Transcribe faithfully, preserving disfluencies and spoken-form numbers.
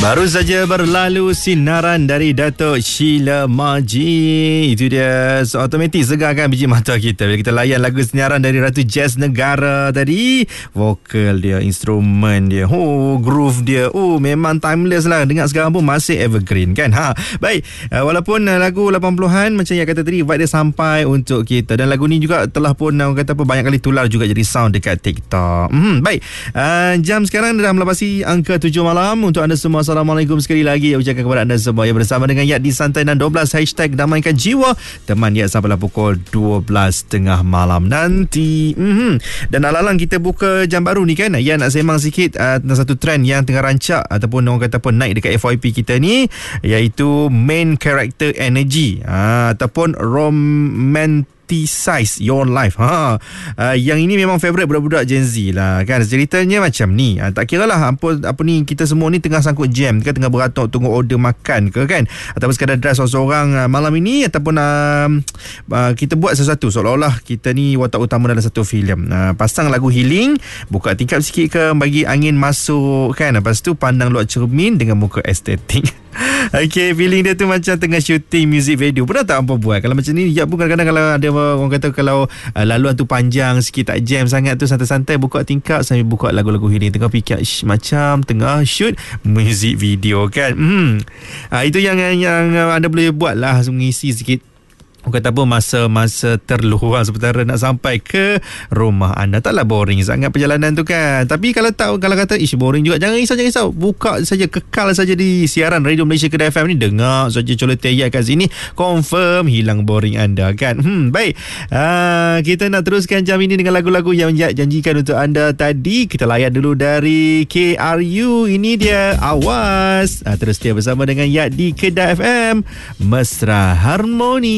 Baru saja berlalu sinaran dari Datuk Sheila Majid. Itu dia, so, automatik segarkan biji mata kita bila kita layan lagu sinaran dari Ratu Jazz Negara tadi. Vokal dia, instrumen dia, oh, groove dia, oh, memang timeless lah. Dengar sekarang pun masih evergreen kan. Ha, baik, uh, walaupun uh, lagu lapan puluhan macam yang kata tadi, vibe dia sampai untuk kita. Dan lagu ni juga telah pun uh, kata apa, banyak kali tular juga jadi sound dekat TikTok. Hmm, baik, uh, jam sekarang dah melapasi angka tujuh malam. Untuk anda semua, Assalamualaikum sekali lagi ucapkan kepada anda semua yang bersama dengan Yat di Santai enam dua belas hashtag Damaikan Jiwa. Teman Yat sampailah pukul dua belas tengah malam nanti. Mm-hmm. Dan alalang kita buka jam baru ni kan, Yat nak sembang sikit uh, tentang satu trend yang tengah rancak ataupun orang kata pun naik dekat F Y P kita ni, iaitu main character energy, uh, ataupun romanticize your life. Ha, uh, yang ini memang favourite budak-budak Gen Z lah kan. Ceritanya macam ni, uh, tak kira lah apa, apa ni, kita semua ni tengah sangkut jam kan, tengah beratur tunggu order makan ke kan, ataupun sekadar drive seorang-seorang uh, malam ini, ataupun uh, uh, kita buat sesuatu seolah-olah kita ni watak utama dalam satu filem. Uh, pasang lagu healing, buka tingkap sikit ke, bagi angin masuk kan, lepas tu pandang luar cermin dengan muka estetik. Okay, feeling dia tu macam tengah shooting music video. Pernah tak hampa buat kalau macam ni? Ya pun kadang-kadang kalau ada orang kata kalau uh, laluan tu panjang sikit, tak jam sangat tu, santai-santai buka tingkap sambil buka lagu-lagu healing, tengah fikir shh, macam tengah shoot music video kan. Hmm. Uh, itu yang yang anda boleh buat lah, mengisi sikit, orang kata apa, masa-masa terluang sementara nak sampai ke rumah anda. Taklah boring sangat perjalanan tu kan. Tapi kalau tak, kalau kata ish boring juga, jangan risau, jangan risau, buka saja, kekal saja di siaran Radio Malaysia Kedah F M ni, dengar saja Coloteh Yat kat sini, confirm hilang boring anda kan. Hmm, baik, uh, kita nak teruskan jam ini dengan lagu-lagu yang Yat janjikan untuk anda tadi. Kita layan dulu dari K R U, ini dia Awas. uh, Terus dia bersama dengan Yat di Kedah F M, Mesra Harmoni.